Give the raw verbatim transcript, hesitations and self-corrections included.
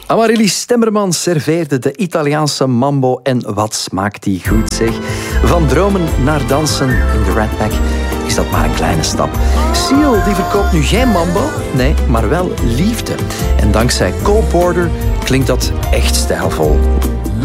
Amaryllis Stemmerman serveerde de Italiaanse mambo en wat smaakt die goed, zeg. Van dromen naar dansen in de Rat Pack is dat maar een kleine stap. Seal die verkoopt nu geen mambo, nee, maar wel liefde. En dankzij Cole Porter klinkt dat echt stijlvol.